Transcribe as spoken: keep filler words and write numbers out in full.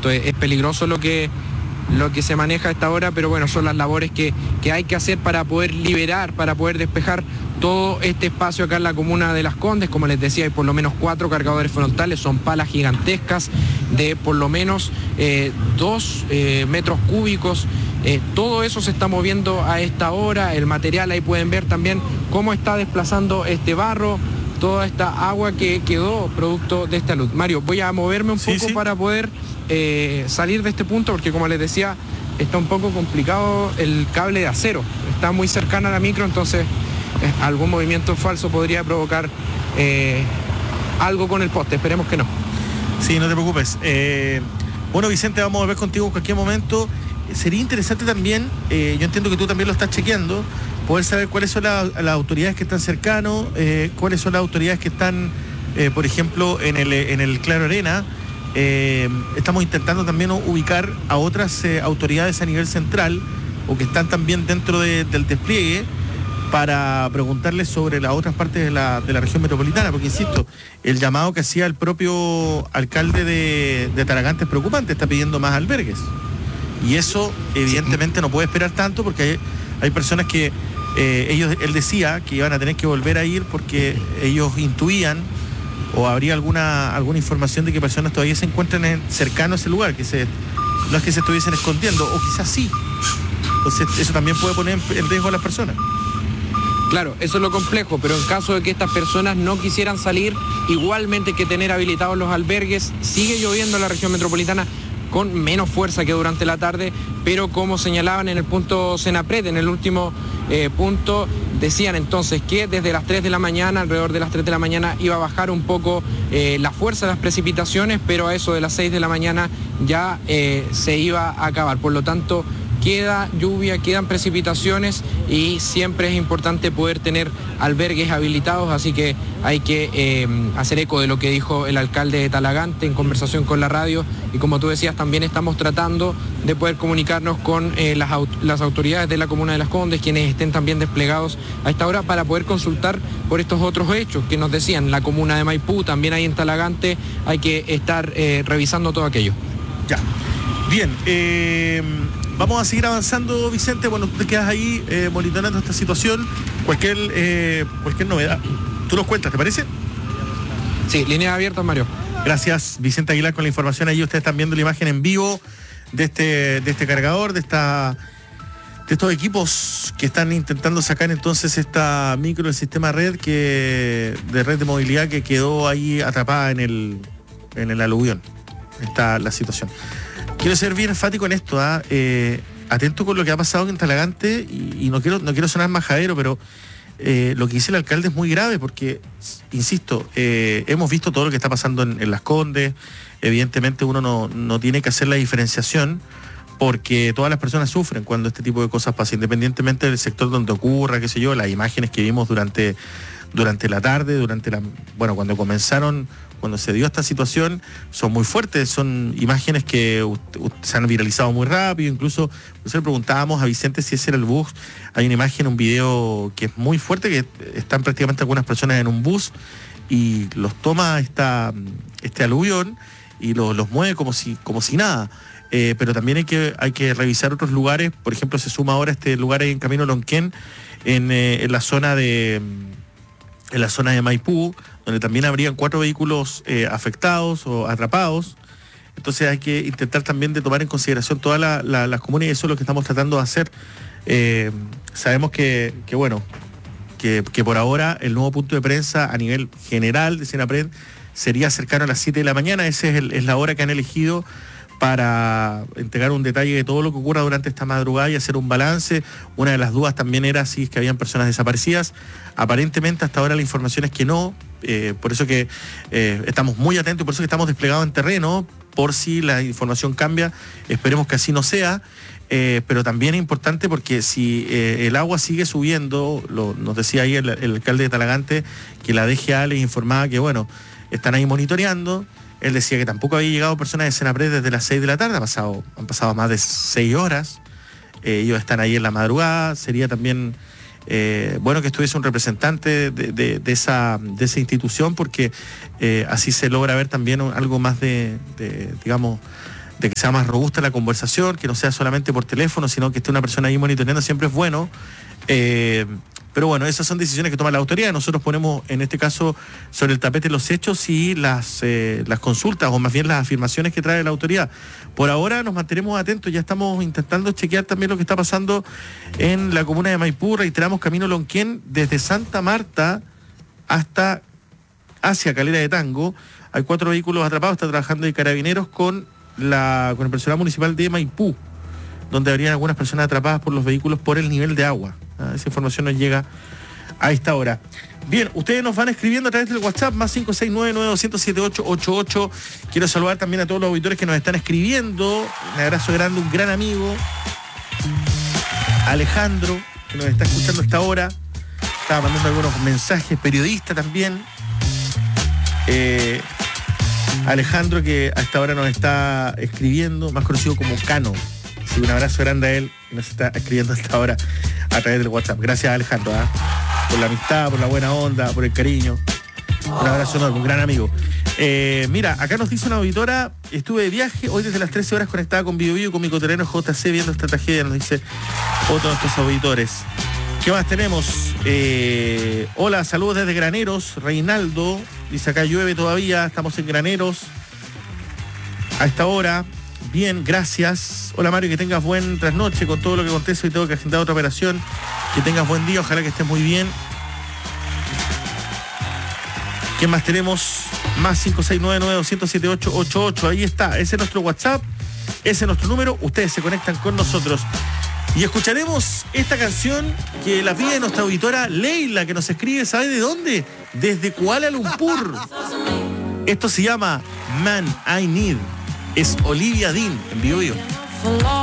insisto, es, es peligroso lo que, lo que se maneja a esta hora, pero bueno, son las labores que, que hay que hacer para poder liberar, para poder despejar todo este espacio acá en la comuna de Las Condes. Como les decía, hay por lo menos cuatro cargadores frontales, son palas gigantescas de por lo menos eh, dos eh, metros cúbicos. Eh, todo eso se está moviendo a esta hora, el material, ahí pueden ver también cómo está desplazando este barro, toda esta agua que quedó producto de esta luz. Mario, voy a moverme un sí, poco sí. para poder eh, salir de este punto, porque como les decía, está un poco complicado el cable de acero, está muy cercana a la micro, entonces eh, algún movimiento falso podría provocar eh, algo con el poste, esperemos que no. Sí, no te preocupes. Eh, bueno, Vicente, vamos a volver contigo en cualquier momento. Sería interesante también, eh, yo entiendo que tú también lo estás chequeando, poder saber cuáles son la, las autoridades que están cercanos, eh, cuáles son las autoridades que están, eh, por ejemplo, en el, en el Claro Arena. Eh, estamos intentando también ubicar a otras eh, autoridades a nivel central o que están también dentro de, del despliegue para preguntarles sobre las otras partes de la, de la región metropolitana, porque insisto, el llamado que hacía el propio alcalde de, de Talagante es preocupante, está pidiendo más albergues. Y eso evidentemente no puede esperar tanto porque hay, hay personas que eh, ellos, él decía que iban a tener que volver a ir porque ellos intuían o habría alguna alguna información de que personas todavía se encuentran en, cercano a ese lugar, que se, no es que se estuviesen escondiendo, o quizás sí. Entonces eso también puede poner en riesgo a las personas. Claro, eso es lo complejo, pero en caso de que estas personas no quisieran salir, igualmente hay que tener habilitados los albergues. Sigue lloviendo en la región metropolitana con menos fuerza que durante la tarde, pero como señalaban en el punto Senapred, en el último eh, punto, decían entonces que desde las tres de la mañana, alrededor de las tres de la mañana, iba a bajar un poco eh, la fuerza de las precipitaciones, pero a eso de las seis de la mañana ya eh, se iba a acabar. Por lo tanto, queda lluvia, quedan precipitaciones y siempre es importante poder tener albergues habilitados, así que hay que eh, hacer eco de lo que dijo el alcalde de Talagante en conversación con la radio, y como tú decías, también estamos tratando de poder comunicarnos con eh, las, aut las autoridades de la comuna de Las Condes, quienes estén también desplegados a esta hora para poder consultar por estos otros hechos que nos decían, la comuna de Maipú, también hay en Talagante, hay que estar eh, revisando todo aquello. Ya, bien, eh... vamos a seguir avanzando, Vicente. Bueno, tú te quedas ahí eh, monitoreando esta situación. Cualquier eh, cualquier novedad, tú nos cuentas, ¿te parece? Sí, líneas abiertas, Mario. Gracias, Vicente Aguilar, con la información. Ahí ustedes están viendo la imagen en vivo de este, de este cargador, de esta, de estos equipos que están intentando sacar entonces esta micro del sistema red que de red de movilidad que quedó ahí atrapada en el, en el aluvión. Está la situación. Quiero ser bien enfático en esto, ¿eh? Eh, atento con lo que ha pasado en Talagante, y, y no quiero no quiero sonar majadero, pero eh, lo que dice el alcalde es muy grave porque, insisto, eh, hemos visto todo lo que está pasando en, en Las Condes. Evidentemente uno no, no tiene que hacer la diferenciación porque todas las personas sufren cuando este tipo de cosas pasan, independientemente del sector donde ocurra, qué sé yo. Las imágenes que vimos durante, durante la tarde, durante la bueno, cuando comenzaron... cuando se dio esta situación, son muy fuertes, son imágenes que se han viralizado muy rápido. Incluso nosotros le preguntábamos a Vicente si ese era el bus. Hay una imagen, un video que es muy fuerte, que están prácticamente algunas personas en un bus y los toma esta, este aluvión y lo, los mueve como si, como si nada. Eh, pero también hay que, hay que revisar otros lugares. Por ejemplo, se suma ahora este lugar ahí en Camino Lonquén, en, eh, en la zona de en la zona de Maipú, donde también habrían cuatro vehículos eh, afectados o atrapados. Entonces hay que intentar también de tomar en consideración todas la, la, las comunas, y eso es lo que estamos tratando de hacer. Eh, sabemos que, que bueno, que, que por ahora el nuevo punto de prensa a nivel general de Senapred sería cercano a las siete de la mañana. Esa es, el, es la hora que han elegido para entregar un detalle de todo lo que ocurra durante esta madrugada y hacer un balance. Una de las dudas también era si es que habían personas desaparecidas. Aparentemente hasta ahora la información es que no, eh, por eso que eh, estamos muy atentos y por eso que estamos desplegados en terreno, por si la información cambia. Esperemos que así no sea, eh, pero también es importante porque si eh, el agua sigue subiendo, lo, nos decía ahí el, el alcalde de Talagante que la D G A les informaba que bueno, están ahí monitoreando. Él decía que tampoco había llegado personas de Senapred desde las seis de la tarde, ha pasado, han pasado más de seis horas, eh, ellos están ahí en la madrugada. Sería también eh, bueno que estuviese un representante de, de, de, esa, de esa institución, porque eh, así se logra ver también algo más de, de digamos, de que sea más robusta la conversación, que no sea solamente por teléfono, sino que esté una persona ahí monitoreando, siempre es bueno. Eh, pero bueno, esas son decisiones que toma la autoridad. Nosotros ponemos, en este caso, sobre el tapete los hechos y las, eh, las consultas, o más bien las afirmaciones que trae la autoridad. Por ahora nos mantenemos atentos, ya estamos intentando chequear también lo que está pasando en la comuna de Maipú. Reiteramos, camino Lonquén, desde Santa Marta hasta hacia Calera de Tango. Hay cuatro vehículos atrapados, está trabajando de Carabineros con, la, con el personal municipal de Maipú, donde habrían algunas personas atrapadas por los vehículos por el nivel de agua. Ah, esa información nos llega a esta hora. Bien, ustedes nos van escribiendo a través del WhatsApp, más cinco seis nueve nueve dos cero siete ocho ocho ocho. Quiero saludar también a todos los auditores que nos están escribiendo. Un abrazo grande, un gran amigo, Alejandro, que nos está escuchando a esta hora. Estaba mandando algunos mensajes, periodista también. Eh, Alejandro, que a esta hora nos está escribiendo, más conocido como Cano. Así que un abrazo grande a él, que nos está escribiendo a esta hora a través del WhatsApp. Gracias, Alejandro, ¿eh? por la amistad, por la buena onda, por el cariño. Un abrazo enorme, un gran amigo. Eh, mira, acá nos dice una auditora: estuve de viaje hoy desde las trece horas conectada con Bio Bio, con mi coterreno J C, viendo esta tragedia, nos dice otro de nuestros auditores. ¿Qué más tenemos? Eh, hola, saludos desde Graneros, Reinaldo. Dice acá llueve todavía, estamos en Graneros a esta hora. Bien, gracias. Hola Mario, que tengas buen trasnoche con todo lo que acontece. Hoy tengo que agendar otra operación. Que tengas buen día, ojalá que estés muy bien. ¿Qué más tenemos? Más cinco seis nueve nueve dos cero siete ocho ocho ocho. Ahí está, ese es nuestro WhatsApp, ese es nuestro número. Ustedes se conectan con nosotros. Y escucharemos esta canción que la pide nuestra auditora Leila, que nos escribe, ¿sabe de dónde? Desde Kuala Lumpur. Esto se llama Man I Need. Es Olivia Dean en Bio Bio.